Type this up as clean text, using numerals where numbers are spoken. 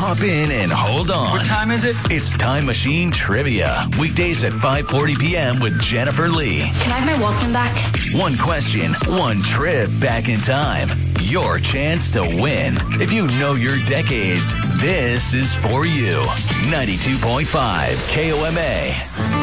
hop in and hold on. What time is it? It's Time Machine Trivia. Weekdays at 5:40 p.m. with Jennifer Lee. Can I have my Walkman back? One question, one trip back in time. Your chance to win. If you know your decades, this is for you. 92.5 KOMA.